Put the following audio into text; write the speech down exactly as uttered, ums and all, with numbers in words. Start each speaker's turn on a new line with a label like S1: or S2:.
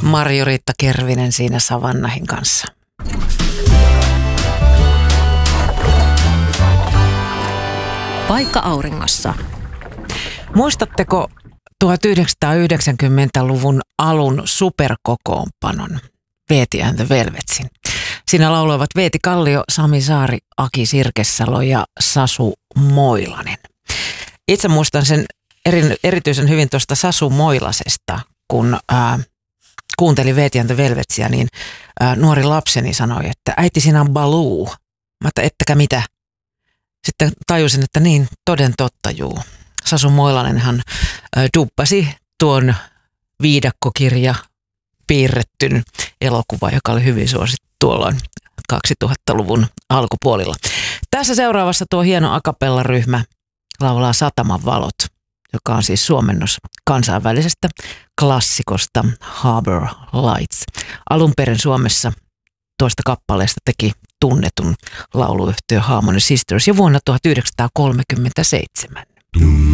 S1: Marjo-Riitta Kervinen siinä Savannahin kanssa.
S2: Paikka auringossa.
S1: Muistatteko tuhatyhdeksänsataayhdeksänkymmentäluvun alun superkokoonpanon Veeti and the Velvetsin? Siinä lauloivat Veeti Kallio, Sami Saari, Aki Sirkesalo ja Sasu Moilanen. Itse muistan sen eri, erityisen hyvin tuosta Sasu Moilasesta, kun ää, kuuntelin Veeti and the Velvetsiä, niin ää, nuori lapseni sanoi, että äiti siinä on Baloo. Mä että ettäkä mitä. Sitten tajusin, että niin, toden totta juu. Sasu Moilanenhan ää, dubbasi tuon viidakkokirja piirrettyn elokuva, joka oli hyvin suosittu tuolloin kaksituhattaluvun alkupuolilla. Tässä seuraavassa tuo hieno a cappella-ryhmä laulaa Sataman valot, joka on siis suomennos kansainvälisestä klassikosta Harbor Lights. Alun perin Suomessa tuosta kappaleesta teki tunnetun lauluyhtiö Harmony Sisters jo vuonna tuhatyhdeksänsataakolmekymmentäseitsemän.